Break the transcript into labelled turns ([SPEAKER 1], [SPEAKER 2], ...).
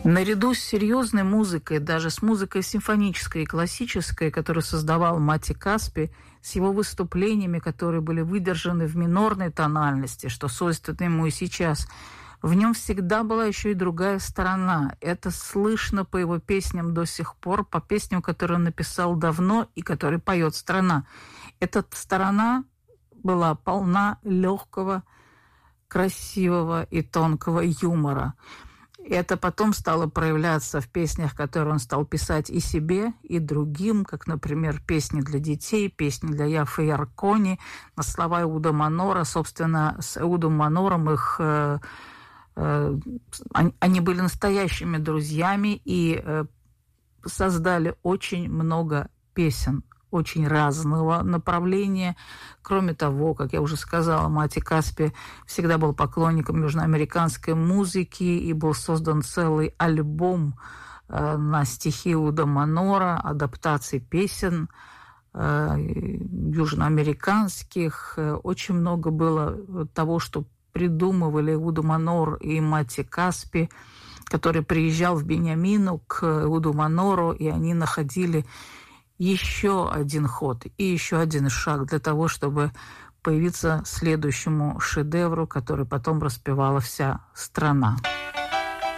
[SPEAKER 1] Наряду с серьезной музыкой, даже с музыкой симфонической и классической, которую создавал Мати Каспи, с его выступлениями, которые были выдержаны в минорной тональности, что свойственно ему и сейчас, в нем всегда была еще и другая сторона. Это слышно по его песням до сих пор, по песням, которые он написал давно и которые поет страна. Эта сторона была полна легкого, красивого и тонкого юмора. Это потом стало проявляться в песнях, которые он стал писать и себе, и другим, как, например, песни для детей, песни для Яффе Яркони, на слова Эуда Манора. Собственно, с Эудом Манором они были настоящими друзьями и создали очень много песен очень разного направления. Кроме того, как я уже сказала, Мати Каспи всегда был поклонником южноамериканской музыки, и был создан целый альбом на стихи Эуда Манора, адаптаций песен южноамериканских. Очень много было того, что придумывали Эуд Манор и Мати Каспи, который приезжал в Бениамину к Эуду Манору, и они находили еще один ход и еще один шаг для того, чтобы появиться следующему шедевру, который потом распевала вся страна.